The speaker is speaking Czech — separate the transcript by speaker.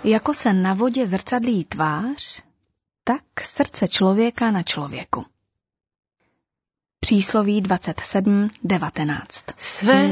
Speaker 1: Jako se na vodě zrcadlí tvář, tak srdce člověka na člověku. Přísloví 27:19.